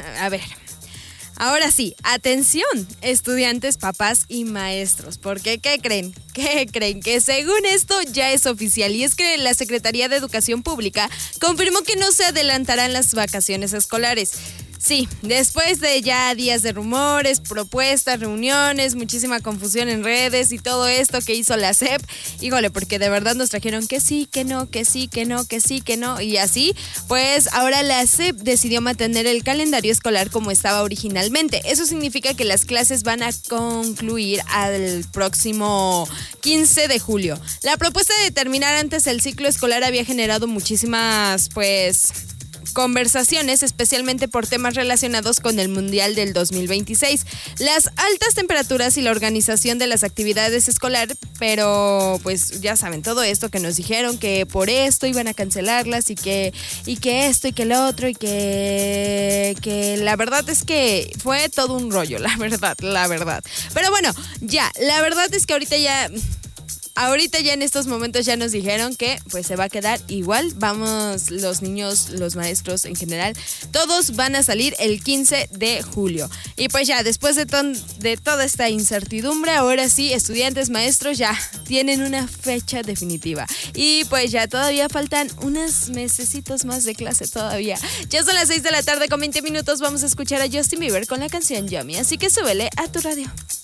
a ver. Ahora sí, atención, estudiantes, papás y maestros, porque ¿qué creen? ¿Qué creen? Que según esto ya es oficial, y es que la Secretaría de Educación Pública confirmó que no se adelantarán las vacaciones escolares. Sí, después de ya días de rumores, propuestas, reuniones, muchísima confusión en redes y todo esto que hizo la SEP, híjole, porque de verdad nos trajeron que sí, que no, que sí, que no, que sí, que no, y así, pues ahora la SEP decidió mantener el calendario escolar como estaba originalmente. Eso significa que las clases van a concluir al próximo 15 de julio. La propuesta de terminar antes el ciclo escolar había generado muchísimas, pues, conversaciones, especialmente por temas relacionados con el Mundial del 2026, las altas temperaturas y la organización de las actividades escolares, pero pues ya saben, todo esto que nos dijeron que por esto iban a cancelarlas y que esto y que lo otro y que la verdad es que fue todo un rollo, la verdad. Pero bueno, ya, la verdad es que ahorita ya en estos momentos ya nos dijeron que pues se va a quedar igual. Vamos, los niños, los maestros en general, todos van a salir el 15 de julio. Y pues ya, después de toda esta incertidumbre, ahora sí, estudiantes, maestros ya tienen una fecha definitiva. Y pues ya todavía faltan unos mesecitos más de clase todavía. Ya son las 6 de la tarde con 20 minutos. Vamos a escuchar a Justin Bieber con la canción Yummy. Así que súbele a tu radio.